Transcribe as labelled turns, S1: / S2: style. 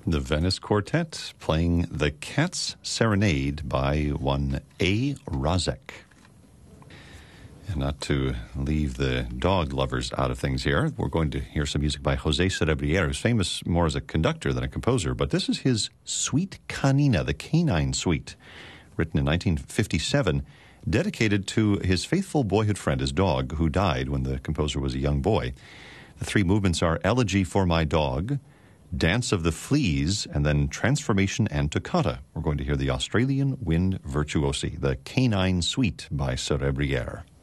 S1: The Venice Quartet playing The Cat's Serenade by one A. Rozek. And not to leave the dog lovers out of things here, we're going to hear some music by Jose Cerebriere, who's famous more as a conductor than a composer, but this is his Suite Canina, the Canine Suite, written in 1957, dedicated to his faithful boyhood friend, his dog, who died when the composer was a young boy. The three movements are Elegy for My Dog, Dance of the Fleas, and then Transformation and Toccata. We're going to hear the Australian Wind Virtuosi, the Canine Suite by Cerebriere.